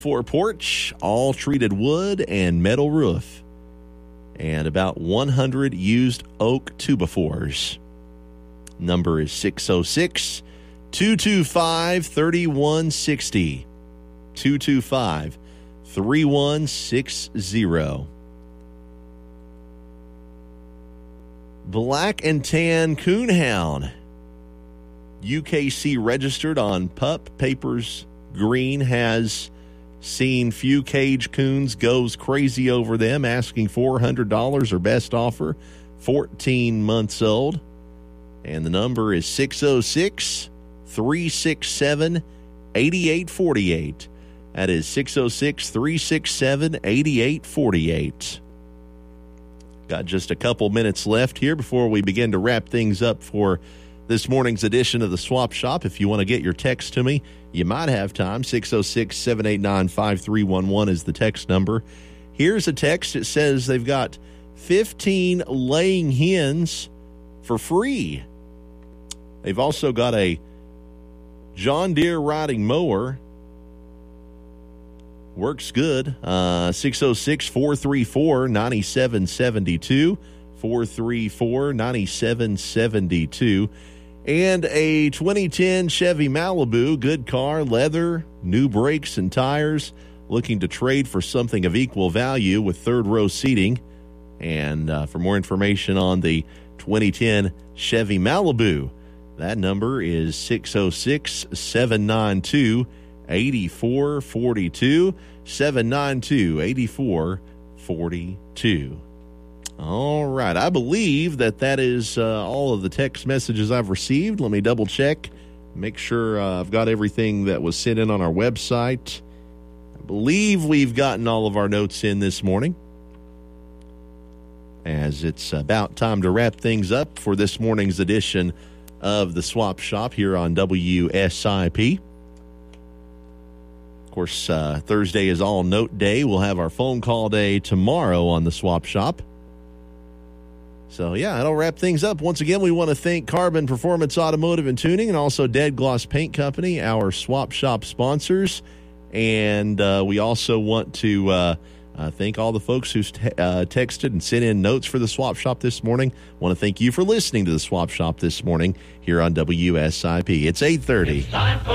4 porch, all treated wood and metal roof, and about 100 used oak 2x4s. Number is 606-225-3160. 225-3160. Black and Tan Coonhound. UKC registered on pup papers. Green has seen few cage coons, goes crazy over them, asking $400 or best offer, 14 months old. And the number is 606-367-8848. That is 606-367-8848. Got just a couple minutes left here before we begin to wrap things up for this morning's edition of the Swap Shop. If you want to get your text to me, you might have time. 606-789-5311 is the text number. Here's a text. It says they've got 15 laying hens for free. They've also got a John Deere riding mower. Works good. 606-434-9772. 434-9772. And a 2010 Chevy Malibu, good car, leather, new brakes and tires, looking to trade for something of equal value with third row seating. And for more information on the 2010 Chevy Malibu, that number is 606-792-8442, 792-8442. All right. I believe that is all of the text messages I've received. Let me double check, make sure I've got everything that was sent in on our website. I believe we've gotten all of our notes in this morning, as it's about time to wrap things up for this morning's edition of the Swap Shop here on WSIP. Of course, Thursday is all note day. We'll have our phone call day tomorrow on the Swap Shop. So, yeah, that'll wrap things up. Once again, we want to thank Carbon Performance Automotive and Tuning and also Dead Gloss Paint Company, our Swap Shop sponsors. And we also want to thank all the folks who texted and sent in notes for the Swap Shop this morning. Want to thank you for listening to the Swap Shop this morning here on WSIP. It's 8:30.